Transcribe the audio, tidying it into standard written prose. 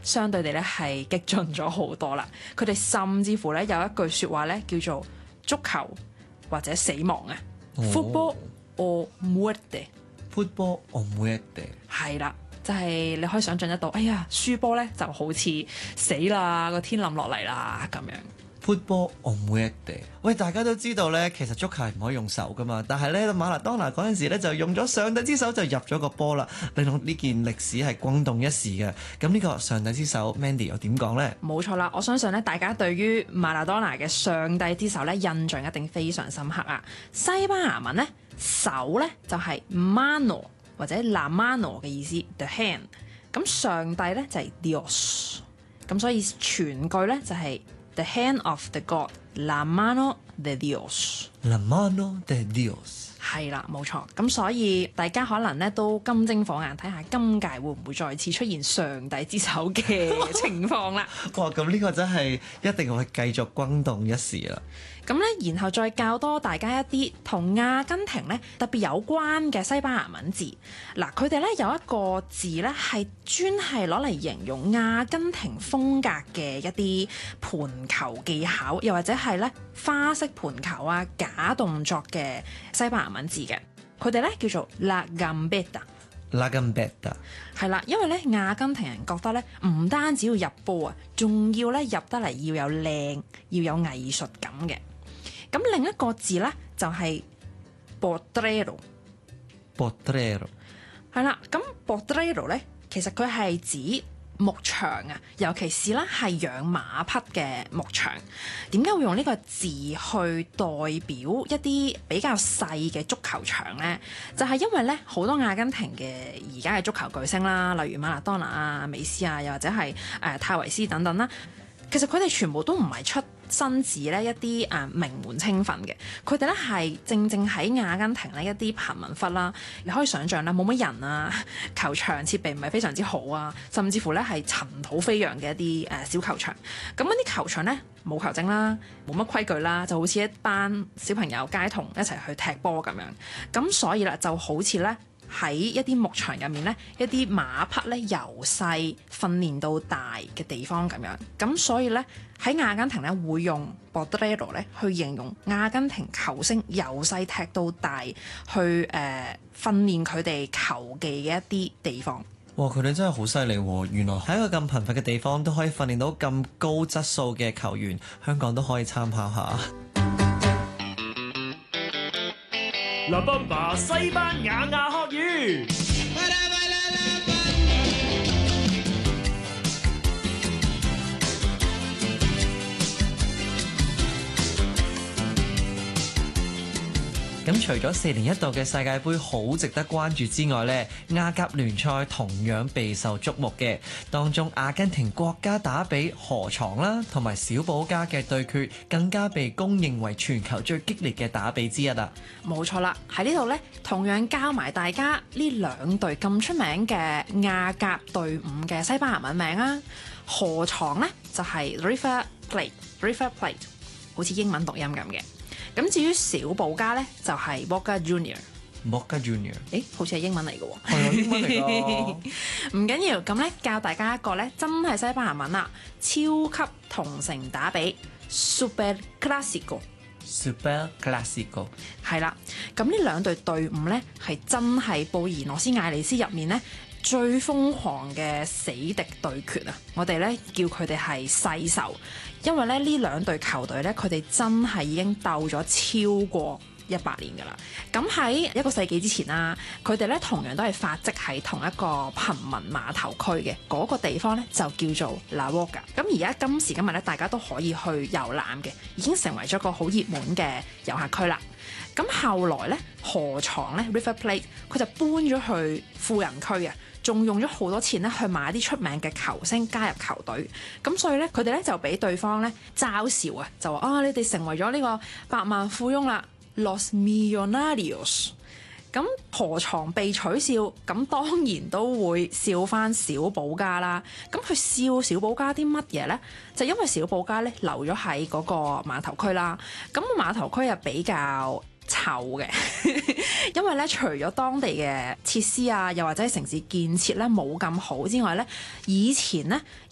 相對地咧係激進咗好多啦。佢哋甚至乎咧有一句説話咧叫做足球或者死亡啊、Football or muerte。Football or muerte 係啦。就係你可以想象得到，哎呀，輸波咧就好似死啦，個天冧落嚟啦咁樣。 Football or muerte。喂，大家都知道咧，其實足球係唔可以用手噶嘛，但係咧馬拉當拿嗰陣時咧就用咗上帝之手就入咗個波啦，令到呢件歷史係轟動一時嘅。咁呢個上帝之手 Mandy 又點講呢？ 冇錯啦，我相信咧大家對於馬拉當拿嘅上帝之手咧印象一定非常深刻啊！西班牙文咧手咧就係 mano。或者 la mano 嘅意思 the hand， 咁上帝咧就係 Dios， 咁所以全句咧就係 the hand of the God la mano de Dios la mano de Dios。 係啦，冇錯。咁所以大家可能咧都金睛火眼睇下今屆會唔會再次出現上帝之手嘅情況啦。 哇！咁呢個真係一定會繼續轟動一時啦。 咁咧，然後再教多大家一啲同阿根廷咧特別有關嘅西班牙文字。嗱，佢哋咧有一個字咧係專係攞嚟形容阿根廷風格嘅一啲盤球技巧，又或者係咧花式盤球啊、假動作嘅西班牙文字嘅。佢哋咧叫做 La Gambetta。La Gambetta 係啦，因為咧阿根廷人覺得咧唔單止要入波啊，仲要咧入得嚟要有靚，要有藝術感嘅。咁另一個字咧就係 Potrero。係啦，咁 Potrero 咧其實佢係指牧場啊，尤其是咧係養馬匹嘅牧場。點解會用呢個字去代表一啲比較細嘅足球場咧？就係因為咧好多阿根廷嘅而家嘅足球巨星啦，例如馬拉當拿啊、美斯啊，又或者係泰維斯等等啦，其實佢哋全部都唔係出身自咧一啲名門青訓嘅，佢哋咧係正喺阿根廷呢一啲貧民窟啦，你可以想象啦，冇乜人啊，球場設備唔係非常之好啊，甚至乎咧係塵土飛揚嘅一啲小球場。咁嗰啲球場咧冇球證啦，冇乜規矩啦，就好似一班小朋友街童一齊去踢波咁樣。咁所以啦，就好似咧喺一啲牧場入面咧，一啲馬匹咧由細訓練到大嘅地方咁樣，咁所以咧喺阿根廷咧會用 Potrero 咧去形容阿根廷球星由細踢到大，去訓練佢哋球技嘅一啲地方。 哇！佢哋真係好犀利喎，原來喺一個咁貧乏嘅地方都可以訓練到咁高質素嘅球員，香港都可以參考下。 La Bamba 西班牙牙學語。 咁除咗4年一度嘅世界盃好值得關注之外呢，亞甲聯賽同樣備受矚目嘅，當中阿根廷國家打比河床啦同埋小保加嘅對決，更加被公認為全球最激烈嘅打比之一啊！ 冇錯啦，喺呢度呢，同樣教埋大家呢兩隊咁出名嘅亞甲隊伍嘅西班牙文名啊。河床呢，就係 River Plate，好似英文讀音咁嘅。咁至於小保加咧，就係 Boca Junior。好似係英文嚟嘅喎。 係啊，英文嚟㗎。 唔緊要，咁咧教大家一個咧，真係西班牙文啦，超級同城打比 Super Clásico。係啦，咁呢兩隊隊伍咧，係真係布宜諾斯艾利斯入面咧最瘋狂嘅死敵對決啊！我哋咧叫佢哋係世仇，因為咧呢兩隊球隊咧，佢哋真係已經鬥咗超過100年㗎啦。咁喺1個世紀之前啦，佢哋咧同樣都係發跡喺同一個貧民碼頭區嘅嗰個地方咧，就叫做 La Boca。咁而家今時今日咧，大家都可以去遊覽嘅，已經成為咗個好熱門嘅遊客區啦。咁後來咧，河床咧 River Plate 佢就搬咗去富人區啊，仲用咗好多錢咧去買啲出名嘅球星加入球隊。咁所以咧，佢哋咧就俾對方咧嘲笑啊，就話你哋成為咗呢個百萬富翁啦 ，Los Millonarios。咁河床被取笑，咁當然都會笑翻小保加啦。咁佢笑小保加啲乜嘢呢？就因為小保加咧留咗喺嗰個碼頭區啦。咁碼頭區又比較臭嘅，因為咧除咗當地嘅設施啊，又或者城市建設咧冇咁好之外咧，以前咧